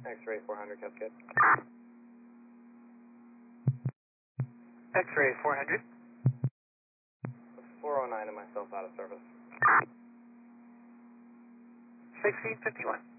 X-ray 400, Cascade. X-ray 400. 409 and myself out of service. 1651.